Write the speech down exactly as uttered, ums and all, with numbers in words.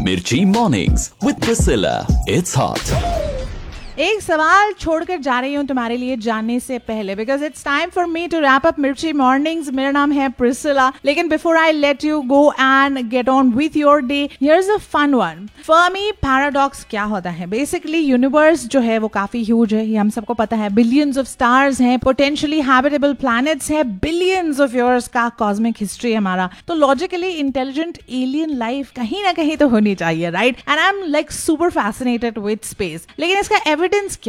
Mirchi Mornings with Priscilla. It's hot. एक सवाल छोड़कर जा रही हूँ तुम्हारे लिए जानने से पहले, because it's time for me to wrap up मिर्ची मॉर्निंग्स. मेरा नाम है प्रिसिला, लेकिन before I let you go and get on with your day, here is a fun one. Fermi paradox क्या होता है? बेसिकली यूनिवर्स जो है वो काफी ह्यूज है, ये हम सबको पता है. बिलियंस ऑफ स्टार्स हैं, पोटेंशियली हैबिटेबल प्लैनेट्स हैं, बिलियंस ऑफ ईयर्स का कॉस्मिक हिस्ट्री है हमारा. तो लॉजिकली इंटेलिजेंट एलियन लाइफ कहीं ना कहीं तो होनी चाहिए, right? And I am like super fascinated with space. लेकिन इसका एविडेंस क्या